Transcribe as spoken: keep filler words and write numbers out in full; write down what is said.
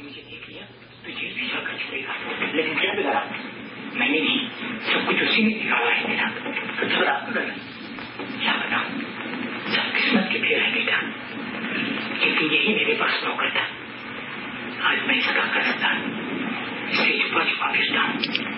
मुझे देख लिया तो जेल भी जाकर छोड़ेगा, लेकिन क्या बिगाड़ा? मैंने नहीं, सब कुछ उसी ने बिगाड़ा है बेटा। तो थोड़ा क्या बताऊं, सब किस्मत के फेर है बेटा, लेकिन यही मेरे पास नौकर था। आज मैं इसका कर्जदार, इससे छुपा छुपा फिरता हूँ।